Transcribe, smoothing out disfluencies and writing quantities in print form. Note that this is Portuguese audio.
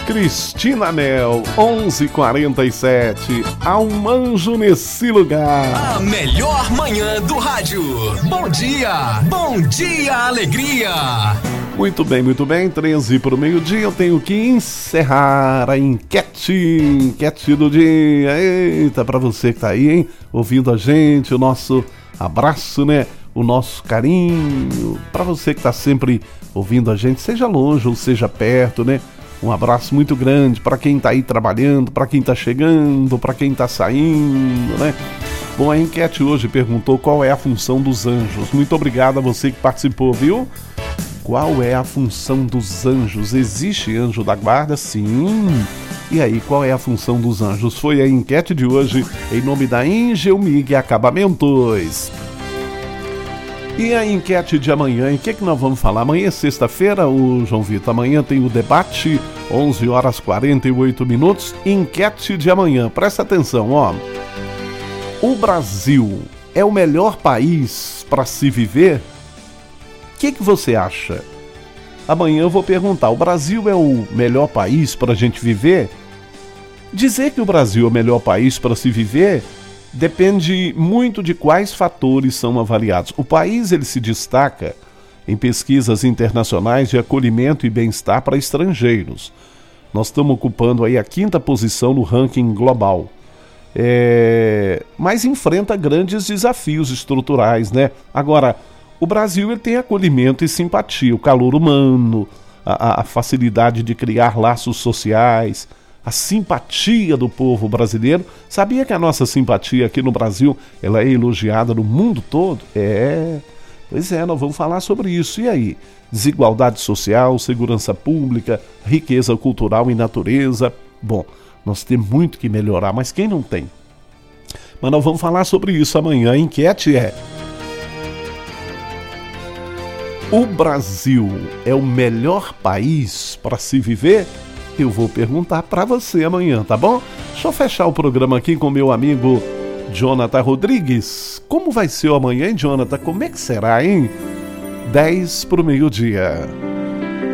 Cristina Nel, 11h47. Há um anjo nesse lugar. A melhor manhã do rádio. Bom dia, alegria. Muito bem, 13 para o meio-dia. Eu tenho que encerrar a enquete do dia. Eita, para você que tá aí, hein, ouvindo a gente, o nosso abraço, né? O nosso carinho. Para você que tá sempre ouvindo a gente, seja longe ou seja perto, né? Um abraço muito grande para quem tá aí trabalhando, para quem tá chegando, para quem tá saindo, né? Bom, a enquete hoje perguntou qual é a função dos anjos. Muito obrigado a você que participou, viu? Qual é a função dos anjos? Existe anjo da guarda? Sim. E aí, qual é a função dos anjos? Foi a enquete de hoje, em nome da Engelmig Acabamentos. E a enquete de amanhã, em que nós vamos falar? Amanhã é sexta-feira, o João Vitor. Amanhã tem o debate, 11h48. Enquete de amanhã, presta atenção, ó. O Brasil é o melhor país para se viver? O que você acha? Amanhã eu vou perguntar, o Brasil é o melhor país para a gente viver? Dizer que o Brasil é o melhor país para se viver depende muito de quais fatores são avaliados. O país ele se destaca em pesquisas internacionais de acolhimento e bem-estar para estrangeiros. Nós estamos ocupando aí a 5ª posição no ranking global. Mas enfrenta grandes desafios estruturais, né? Agora, o Brasil ele tem acolhimento e simpatia, o calor humano, a facilidade de criar laços sociais, a simpatia do povo brasileiro. Sabia que a nossa simpatia aqui no Brasil ela é elogiada no mundo todo? Pois é, nós vamos falar sobre isso. E aí? Desigualdade social, segurança pública, riqueza cultural e natureza. Bom, nós temos muito que melhorar, mas quem não tem? Mas nós vamos falar sobre isso amanhã. A enquete é: o Brasil é o melhor país para se viver? Eu vou perguntar para você amanhã, tá bom? Deixa eu fechar o programa aqui com meu amigo Jonathan Rodrigues. Como vai ser o amanhã, hein, Jonathan? Como é que será, hein? 10 para o meio-dia.